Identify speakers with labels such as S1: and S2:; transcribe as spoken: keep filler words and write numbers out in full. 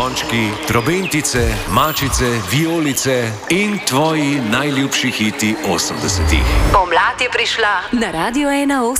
S1: zvončki, trobentice, mačice, vijolice in tvoji najljubši hiti osemdesetih.
S2: Pomlad je prišla na Radio ena.